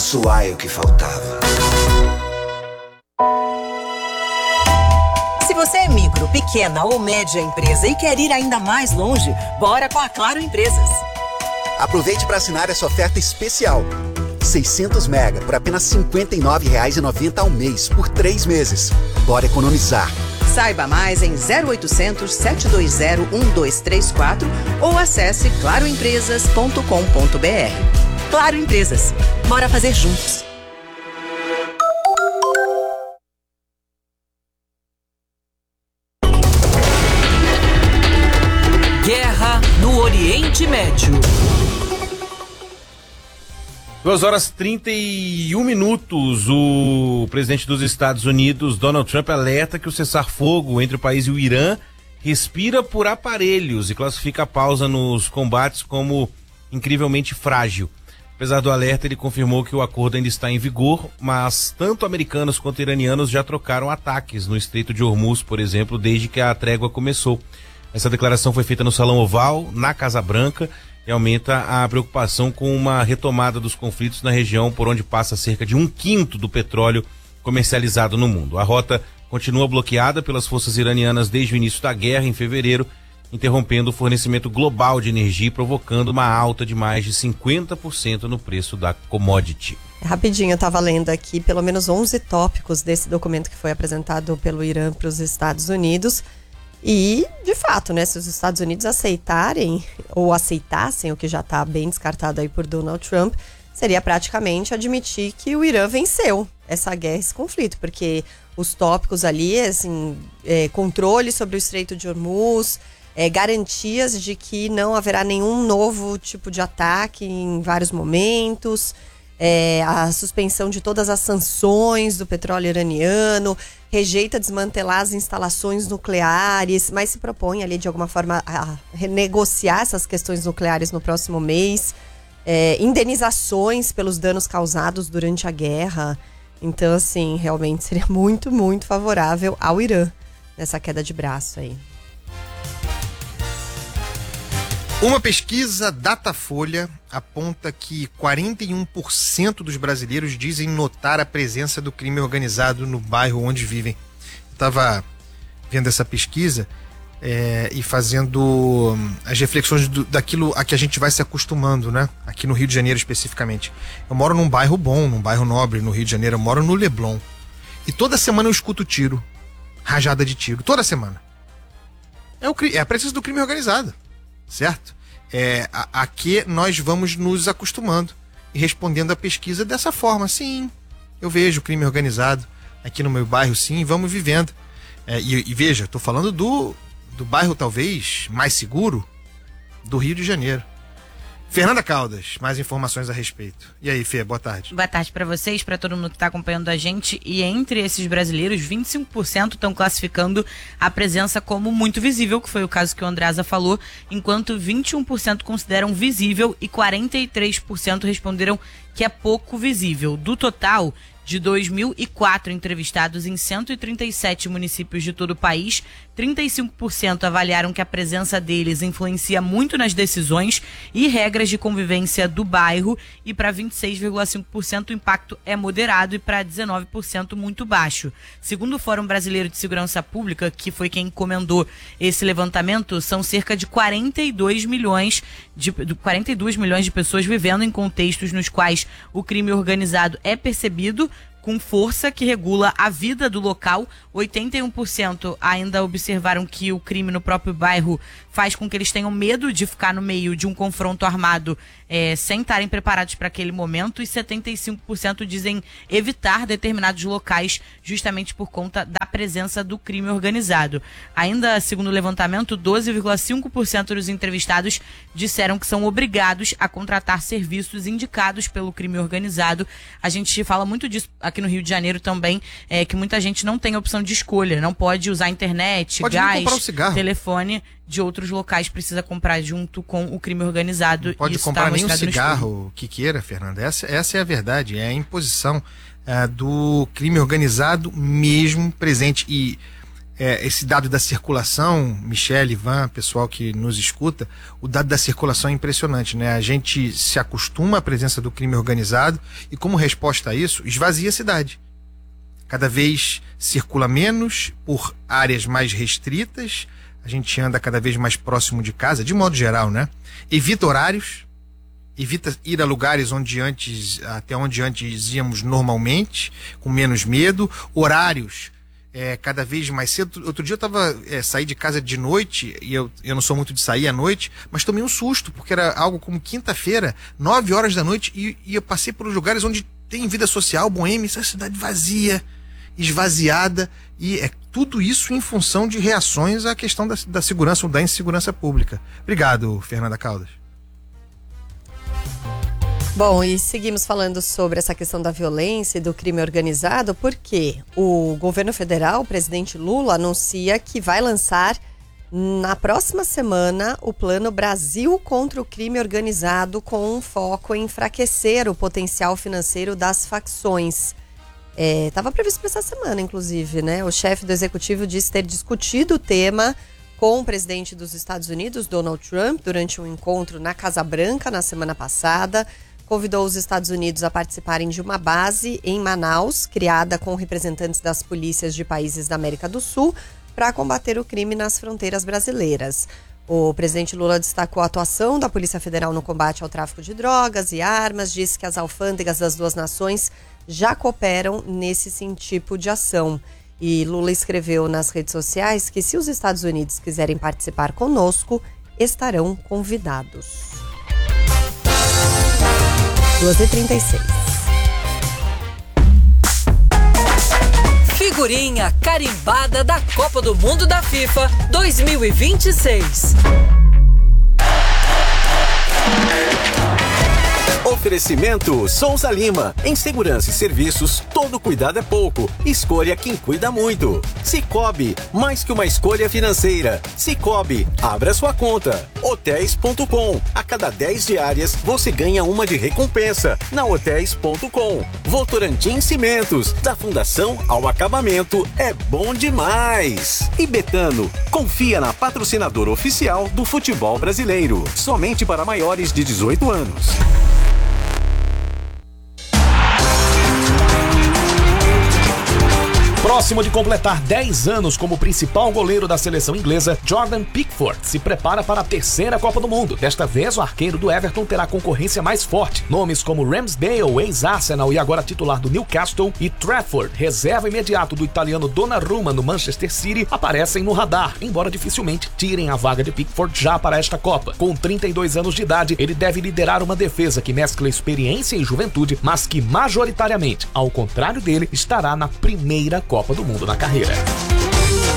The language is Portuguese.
Suai o que faltava. Se você é micro, pequena ou média empresa e quer ir ainda mais longe, bora com a Claro Empresas. Aproveite para assinar essa oferta especial. 600 mega por apenas R$ 59,90 ao mês, por 3 meses. Bora economizar. Saiba mais em 0800 720 1234 ou acesse claroempresas.com.br. Claro Empresas. Bora fazer juntos. Guerra no Oriente Médio. 2h31. O presidente dos Estados Unidos, Donald Trump, alerta que o cessar-fogo entre o país e o Irã respira por aparelhos e classifica a pausa nos combates como incrivelmente frágil. Apesar do alerta, ele confirmou que o acordo ainda está em vigor, mas tanto americanos quanto iranianos já trocaram ataques no Estreito de Hormuz, por exemplo, desde que a trégua começou. Essa declaração foi feita no Salão Oval, na Casa Branca, e aumenta a preocupação com uma retomada dos conflitos na região por onde passa cerca de 1/5 do petróleo comercializado no mundo. A rota continua bloqueada pelas forças iranianas desde o início da guerra, em fevereiro, interrompendo o fornecimento global de energia e provocando uma alta de mais de 50% no preço da commodity. Rapidinho, eu estava lendo aqui pelo menos 11 tópicos desse documento que foi apresentado pelo Irã para os Estados Unidos. E, de fato, né, se os Estados Unidos aceitarem ou aceitassem o que já está bem descartado aí por Donald Trump, seria praticamente admitir que o Irã venceu essa guerra, esse conflito, porque os tópicos ali, assim, controle sobre o Estreito de Hormuz, garantias de que não haverá nenhum novo tipo de ataque em vários momentos, a suspensão de todas as sanções do petróleo iraniano, rejeita desmantelar as instalações nucleares, mas se propõe ali de alguma forma a renegociar essas questões nucleares no próximo mês, indenizações pelos danos causados durante a guerra. Então, assim, realmente seria muito, muito favorável ao Irã nessa queda de braço aí. Uma pesquisa Datafolha aponta que 41% dos brasileiros dizem notar a presença do crime organizado no bairro onde vivem. Eu estava vendo essa pesquisa e fazendo as reflexões daquilo a que a gente vai se acostumando, né? Aqui no Rio de Janeiro especificamente. Eu moro num bairro bom, num bairro nobre no Rio de Janeiro, eu moro no Leblon. E toda semana eu escuto tiro, rajada de tiro, toda semana. É a presença do crime organizado. Certo? Aqui nós vamos nos acostumando e respondendo a pesquisa dessa forma. Sim, eu vejo o crime organizado aqui no meu bairro, sim, vamos vivendo. E veja, estou falando do bairro talvez mais seguro do Rio de Janeiro. Fernanda Caldas, mais informações a respeito. E aí, Fê, boa tarde. Boa tarde para vocês, para todo mundo que está acompanhando a gente. E entre esses brasileiros, 25% estão classificando a presença como muito visível, que foi o caso que o Andreasa falou, enquanto 21% consideram visível e 43% responderam que é pouco visível. Do total de 2.004 entrevistados em 137 municípios de todo o país, 35% avaliaram que a presença deles influencia muito nas decisões e regras de convivência do bairro, e para 26,5% o impacto é moderado e para 19% muito baixo. Segundo o Fórum Brasileiro de Segurança Pública, que foi quem encomendou esse levantamento, são cerca de 42 milhões de pessoas vivendo em contextos nos quais o crime organizado é percebido com força, que regula a vida do local. 81% ainda observaram que o crime no próprio bairro faz com que eles tenham medo de ficar no meio de um confronto armado sem estarem preparados para aquele momento, e 75% dizem evitar determinados locais justamente por conta da presença do crime organizado. Ainda segundo o levantamento, 12,5% dos entrevistados disseram que são obrigados a contratar serviços indicados pelo crime organizado. A gente fala muito disso aqui no Rio de Janeiro também, que muita gente não tem opção de escolha, não pode usar internet, gás, telefone de outros locais, precisa comprar junto com o crime organizado. Não pode comprar nem um cigarro que queira, Fernanda. Essa é a verdade, é a imposição do crime organizado mesmo presente. E esse dado da circulação, Michele, Ivan, pessoal que nos escuta, o dado da circulação é impressionante, né? A gente se acostuma à presença do crime organizado e, como resposta a isso, esvazia a cidade. Cada vez circula menos por áreas mais restritas, a gente anda cada vez mais próximo de casa, de modo geral, né? Evita horários, evita ir a lugares até onde antes íamos normalmente, com menos medo, horários cada vez mais cedo. Outro dia eu saí de casa de noite, e eu não sou muito de sair à noite, mas tomei um susto, porque era algo como quinta-feira, 9 horas da noite, e eu passei por lugares onde tem vida social, boêmia, essa cidade vazia, esvaziada, e é tudo isso em função de reações à questão da segurança ou da insegurança pública. Obrigado, Fernanda Caldas. Bom, e seguimos falando sobre essa questão da violência e do crime organizado, porque o governo federal, o presidente Lula, anuncia que vai lançar na próxima semana o Plano Brasil contra o Crime Organizado, com um foco em enfraquecer o potencial financeiro das facções. Estava previsto para essa semana, inclusive, né? O chefe do executivo disse ter discutido o tema com o presidente dos Estados Unidos, Donald Trump, durante um encontro na Casa Branca na semana passada. Convidou os Estados Unidos a participarem de uma base em Manaus, criada com representantes das polícias de países da América do Sul, para combater o crime nas fronteiras brasileiras. O presidente Lula destacou a atuação da Polícia Federal no combate ao tráfico de drogas e armas, disse que as alfândegas das duas nações já cooperam nesse tipo de ação. E Lula escreveu nas redes sociais que, se os Estados Unidos quiserem participar conosco, estarão convidados. 2h36. Figurinha carimbada da Copa do Mundo da FIFA 2026. Oferecimento Souza Lima. Em segurança e serviços, todo cuidado é pouco. Escolha quem cuida muito. Cicobi, mais que uma escolha financeira. Cicobi, abra sua conta. Hotéis.com. A cada 10 diárias, você ganha uma de recompensa. Na Hotéis.com. Votorantim Cimentos. Da fundação ao acabamento, é bom demais. E Betano, confia na patrocinadora oficial do futebol brasileiro. Somente para maiores de 18 anos. Próximo de completar 10 anos como principal goleiro da seleção inglesa, Jordan Pickford se prepara para a terceira Copa do Mundo. Desta vez, o arqueiro do Everton terá concorrência mais forte. Nomes como Ramsdale, ex-Arsenal e agora titular do Newcastle, e Trafford, reserva imediato do italiano Donnarumma no Manchester City, aparecem no radar, embora dificilmente tirem a vaga de Pickford já para esta Copa. Com 32 anos de idade, ele deve liderar uma defesa que mescla experiência e juventude, mas que majoritariamente, ao contrário dele, estará na primeira Copa do Mundo na carreira.